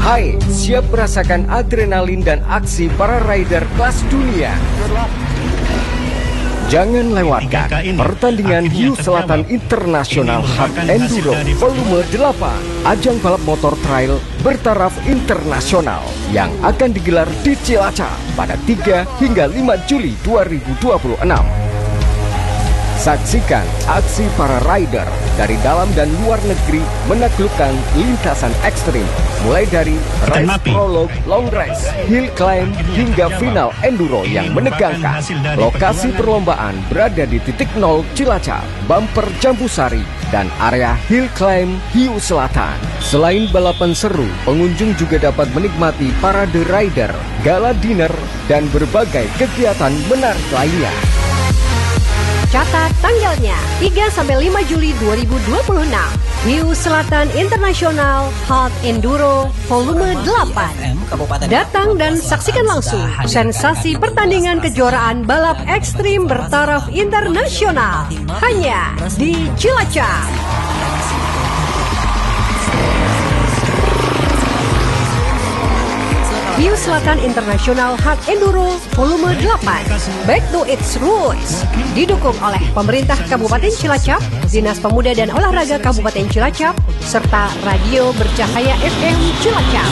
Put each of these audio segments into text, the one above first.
Hai, siap merasakan adrenalin dan aksi para rider kelas dunia? Jangan lewatkan pertandingan Hiu Selatan International Hard Enduro Volume 8, ajang balap motor trail bertaraf internasional yang akan digelar di Cilacap pada 3 hingga 5 Juli 2026. Saksikan aksi para rider dari dalam dan luar negeri menaklukkan lintasan ekstrim, mulai dari race prolog, long race, hill climb, hingga final enduro yang menegangkan. Lokasi perlombaan berada di titik 0 Cilacap, Bumper Jambusari, dan area hill climb Hiu Selatan. Selain balapan seru, pengunjung juga dapat menikmati parade rider, gala dinner, dan berbagai kegiatan menarik lainnya. Catat tanggalnya 3-5 Juli 2026, Hiu Selatan International Hard Enduro Volume 8. Datang dan saksikan langsung sensasi pertandingan kejuaraan balap ekstrim bertaraf internasional hanya di Cilacap. Hiu Selatan International Hard Enduro Volume 8, Back to its Roots, didukung oleh Pemerintah Kabupaten Cilacap, Dinas Pemuda dan Olahraga Kabupaten Cilacap, serta Radio Bercahaya FM Cilacap.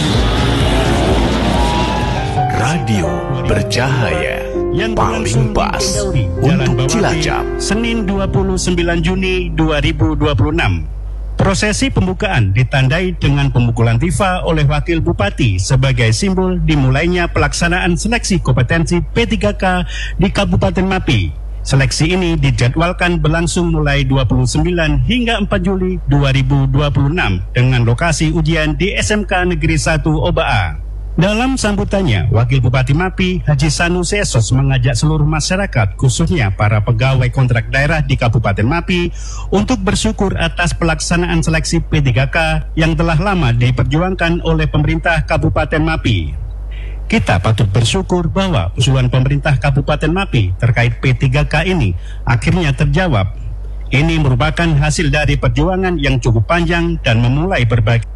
Radio Bercahaya yang paling pas untuk Cilacap. Senin 29 Juni 2026. Prosesi pembukaan ditandai dengan pemukulan tifa oleh Wakil Bupati sebagai simbol dimulainya pelaksanaan seleksi kompetensi P3K di Kabupaten Mapi. Seleksi ini dijadwalkan berlangsung mulai 29 hingga 4 Juli 2026 dengan lokasi ujian di SMK Negeri 1 Obaa. Dalam sambutannya, Wakil Bupati Mapi, Haji Sanu Sesos, mengajak seluruh masyarakat, khususnya para pegawai kontrak daerah di Kabupaten Mapi, untuk bersyukur atas pelaksanaan seleksi P3K yang telah lama diperjuangkan oleh pemerintah Kabupaten Mapi. Kita patut bersyukur bahwa usulan pemerintah Kabupaten Mapi terkait P3K ini akhirnya terjawab. Ini merupakan hasil dari perjuangan yang cukup panjang dan memulai berbagai